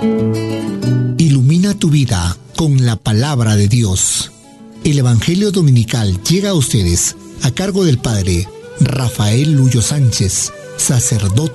Ilumina tu vida con la palabra de Dios. El Evangelio Dominical llega a ustedes a cargo del Padre Rafael Luyo Sánchez, sacerdote